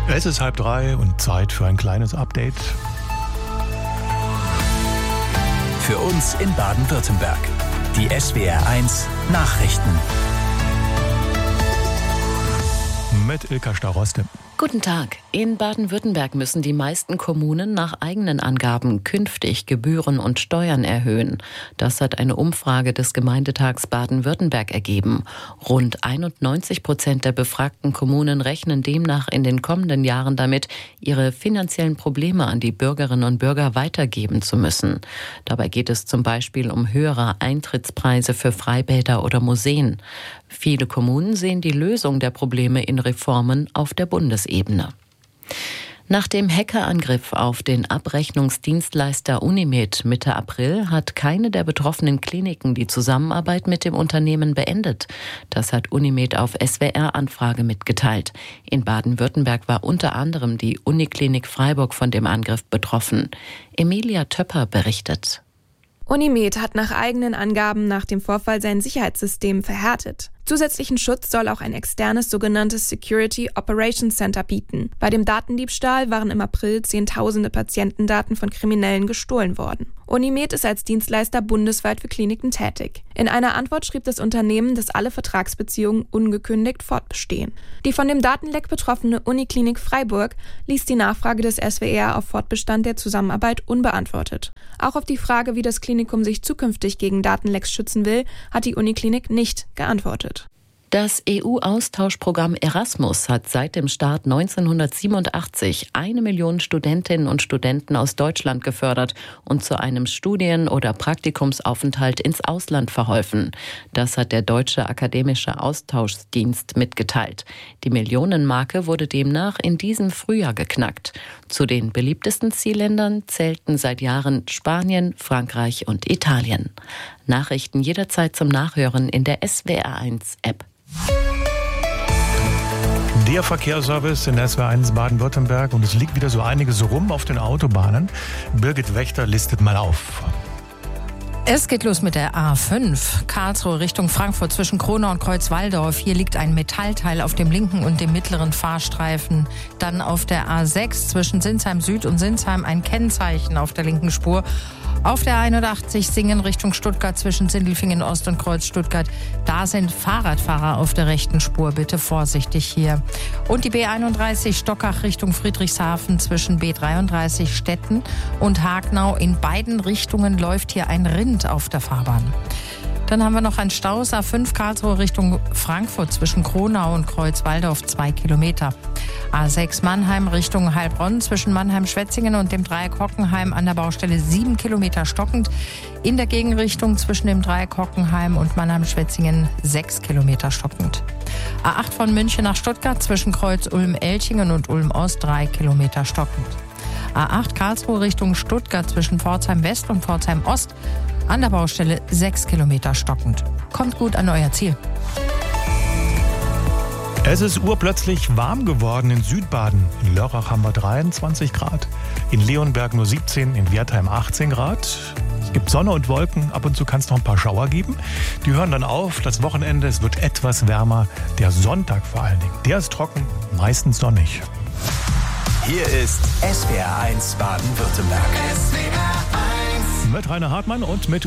Es ist 2:30 und Zeit für ein kleines Update. Für uns in Baden-Württemberg. Die SWR1 Nachrichten. Mit Ilka Staroste. Guten Tag. In Baden-Württemberg müssen die meisten Kommunen nach eigenen Angaben künftig Gebühren und Steuern erhöhen. Das hat eine Umfrage des Gemeindetags Baden-Württemberg ergeben. Rund 91% der befragten Kommunen rechnen demnach in den kommenden Jahren damit, ihre finanziellen Probleme an die Bürgerinnen und Bürger weitergeben zu müssen. Dabei geht es zum Beispiel um höhere Eintrittspreise für Freibäder oder Museen. Viele Kommunen sehen die Lösung der Probleme in Reformen auf der Bundesebene. Nach dem Hackerangriff auf den Abrechnungsdienstleister Unimed Mitte April hat keine der betroffenen Kliniken die Zusammenarbeit mit dem Unternehmen beendet. Das hat Unimed auf SWR-Anfrage mitgeteilt. In Baden-Württemberg war unter anderem die Uniklinik Freiburg von dem Angriff betroffen. Emilia Töpper berichtet. Unimed hat nach eigenen Angaben nach dem Vorfall sein Sicherheitssystem verhärtet. Zusätzlichen Schutz soll auch ein externes sogenanntes Security Operations Center bieten. Bei dem Datendiebstahl waren im April Zehntausende Patientendaten von Kriminellen gestohlen worden. Unimed ist als Dienstleister bundesweit für Kliniken tätig. In einer Antwort schrieb das Unternehmen, dass alle Vertragsbeziehungen ungekündigt fortbestehen. Die von dem Datenleck betroffene Uniklinik Freiburg ließ die Nachfrage des SWR auf Fortbestand der Zusammenarbeit unbeantwortet. Auch auf die Frage, wie das Klinikum sich zukünftig gegen Datenlecks schützen will, hat die Uniklinik nicht geantwortet. Das EU-Austauschprogramm Erasmus hat seit dem Start 1987 1 Million Studentinnen und Studenten aus Deutschland gefördert und zu einem Studien- oder Praktikumsaufenthalt ins Ausland verholfen. Das hat der Deutsche Akademische Austauschdienst mitgeteilt. Die Millionenmarke wurde demnach in diesem Frühjahr geknackt. Zu den beliebtesten Zielländern zählten seit Jahren Spanien, Frankreich und Italien. Nachrichten jederzeit zum Nachhören in der SWR1-App. Der Verkehrsservice in SWR1 Baden-Württemberg und es liegt wieder so einiges rum auf den Autobahnen. Birgit Wächter listet mal auf. Es geht los mit der A5, Karlsruhe Richtung Frankfurt zwischen Kronau und Kreuzwaldorf. Hier liegt ein Metallteil auf dem linken und dem mittleren Fahrstreifen. Dann auf der A6 zwischen Sinsheim Süd und Sinsheim ein Kennzeichen auf der linken Spur. Auf der 81 Singen Richtung Stuttgart zwischen Sindelfingen Ost und Kreuz Stuttgart. Da sind Fahrradfahrer auf der rechten Spur. Bitte vorsichtig hier. Und die B31 Stockach Richtung Friedrichshafen zwischen B33 Stetten und Hagnau. In beiden Richtungen läuft hier ein Rind auf der Fahrbahn. Dann haben wir noch einen Stau, A5 Karlsruhe Richtung Frankfurt zwischen Kronau und Kreuzwaldorf 2 Kilometer. A6 Mannheim Richtung Heilbronn zwischen Mannheim-Schwetzingen und dem Dreieck Hockenheim an der Baustelle 7 Kilometer stockend. In der Gegenrichtung zwischen dem Dreieck Hockenheim und Mannheim-Schwetzingen 6 Kilometer stockend. A8 von München nach Stuttgart zwischen Kreuz Ulm-Elchingen und Ulm-Ost 3 Kilometer stockend. A8 Karlsruhe Richtung Stuttgart zwischen Pforzheim West und Pforzheim Ost an der Baustelle 6 Kilometer stockend. Kommt gut an euer Ziel. Es ist urplötzlich warm geworden in Südbaden. In Lörrach haben wir 23 Grad, in Leonberg nur 17, in Wertheim 18 Grad. Es gibt Sonne und Wolken, ab und zu kann es noch ein paar Schauer geben. Die hören dann auf, das Wochenende, es wird etwas wärmer. Der Sonntag vor allen Dingen, der ist trocken, meistens sonnig. Hier ist SWR1 Baden-Württemberg. Mit Rainer Hartmann und mit